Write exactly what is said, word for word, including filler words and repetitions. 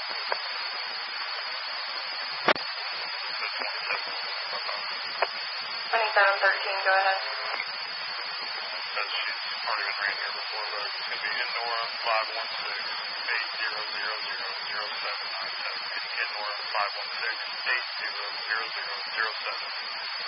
twenty-seven thirteen, go ahead. Because she's already been ran here before, but it's going to be Innora five one six, eight zero zero zero, zero seven nine seven. Innora five one six, eight zero zero zero, zero seven